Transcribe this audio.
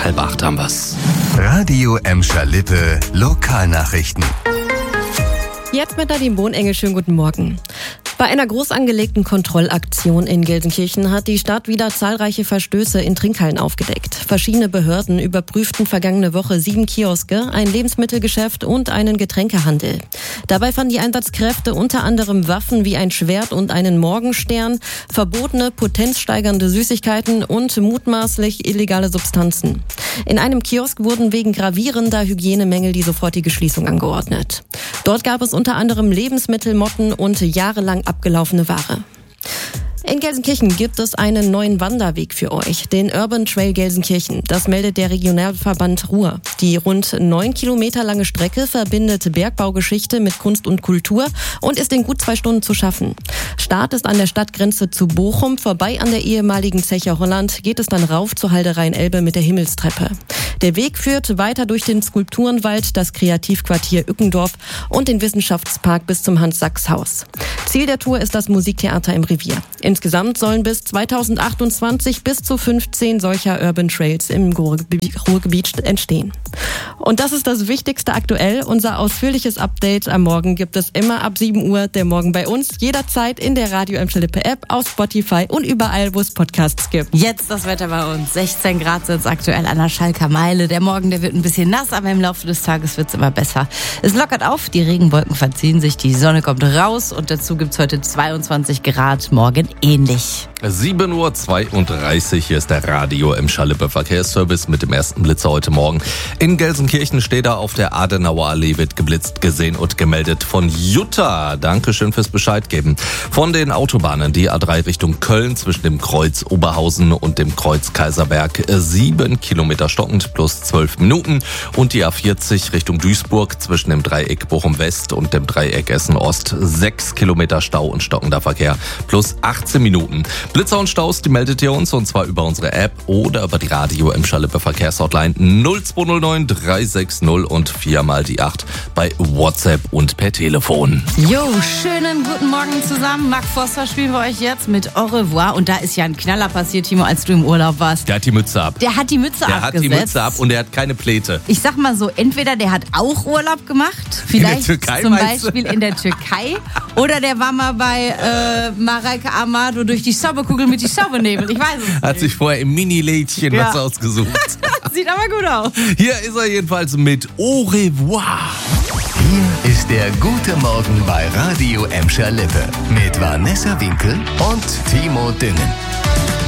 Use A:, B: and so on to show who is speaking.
A: 7:30 haben wir's.
B: Radio Emscher Lippe Lokalnachrichten.
C: Jetzt mit Nadine Bohnengel, schönen guten Morgen. Bei einer groß angelegten Kontrollaktion in Gelsenkirchen hat die Stadt wieder zahlreiche Verstöße in Trinkhallen aufgedeckt. Verschiedene Behörden überprüften vergangene Woche 7 Kioske, ein Lebensmittelgeschäft und einen Getränkehandel. Dabei fanden die Einsatzkräfte unter anderem Waffen wie ein Schwert und einen Morgenstern, verbotene, potenzsteigernde Süßigkeiten und mutmaßlich illegale Substanzen. In einem Kiosk wurden wegen gravierender Hygienemängel die sofortige Schließung angeordnet. Dort gab es unter anderem Lebensmittelmotten und jahrelang abgelaufene Ware. In Gelsenkirchen gibt es einen neuen Wanderweg für euch, den Urban Trail Gelsenkirchen. Das meldet der Regionalverband Ruhr. Die rund 9 Kilometer lange Strecke verbindet Bergbaugeschichte mit Kunst und Kultur und ist in gut 2 Stunden zu schaffen. Start ist an der Stadtgrenze zu Bochum, vorbei an der ehemaligen Zeche Holland geht es dann rauf zur Halde Rhein-Elbe mit der Himmelstreppe. Der Weg führt weiter durch den Skulpturenwald, das Kreativquartier Ückendorf und den Wissenschaftspark bis zum Hans-Sachs-Haus. Ziel der Tour ist das Musiktheater im Revier. Insgesamt sollen bis 2028 bis zu 15 solcher Urban Trails im Ruhrgebiet entstehen. Und das ist das Wichtigste aktuell. Unser ausführliches Update am Morgen gibt es immer ab 7 Uhr. Der Morgen bei uns, jederzeit in der Radio Emscher Lippe App, auf Spotify und überall, wo es Podcasts gibt.
D: Jetzt das Wetter bei uns. 16 Grad sind es aktuell an der Schalker Meile. Der Morgen, der wird ein bisschen nass, aber im Laufe des Tages wird es immer besser. Es lockert auf, die Regenwolken verziehen sich, die Sonne kommt raus und dazu gibt es heute 22 Grad, morgen ähnlich.
A: 7:32 Uhr, hier ist der Radio Emscher Lippe Verkehrsservice mit dem ersten Blitzer heute Morgen. In Gelsenkirchen steht er auf der Adenauer Allee, wird geblitzt, gesehen und gemeldet von Jutta. Dankeschön fürs Bescheid geben. Von den Autobahnen, die A3 Richtung Köln zwischen dem Kreuz Oberhausen und dem Kreuz Kaiserberg 7 Kilometer stockend plus 12 Minuten und die A40 Richtung Duisburg zwischen dem Dreieck Bochum West und dem Dreieck Essen Ost 6 Kilometer Stau und stockender Verkehr plus 18 Minuten. Blitzer und Staus, die meldet ihr uns und zwar über unsere App oder über die Radio Emscher Lippe Verkehrshotline 0209 360 und 4x8 bei WhatsApp und per Telefon.
D: Jo, schönen guten Morgen zusammen. Mark Forster spielen wir euch jetzt mit Au revoir. Und da ist ja ein Knaller passiert, Timo, als du im Urlaub warst.
A: Der hat die Mütze ab.
D: Der hat die Mütze abgesetzt.
A: Und der hat keine Pläte.
D: Ich sag mal so, entweder der hat auch Urlaub gemacht, vielleicht
A: in der Türkei,
D: zum Beispiel in der Türkei, oder der war mal bei Mareike Amado durch die Zauberkugel mit die Zaubernebel. Ich weiß es nicht.
A: Hat sich vorher im Mini-Lädchen was ausgesucht.
D: Sieht aber gut aus.
A: Hier ist er jedenfalls mit Au revoir.
B: Hier ist der gute Morgen bei Radio Emscher Lippe mit Vanessa Winkel und Timo Düngen.